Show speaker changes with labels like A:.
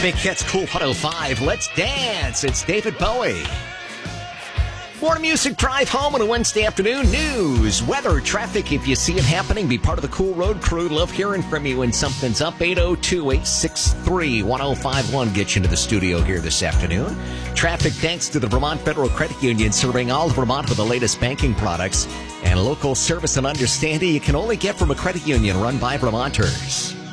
A: Big Hits Cool 105. Let's dance. It's David Bowie. More music, drive home on a Wednesday afternoon. News, weather, traffic. If you see it happening, be part of the Cool Road crew. Love hearing from you when something's up. 802-863-1051 gets you into the studio here this afternoon. Traffic thanks to the Vermont Federal Credit Union, serving all of Vermont with the latest banking products and local service and understanding you can only get from a credit union run by Vermonters.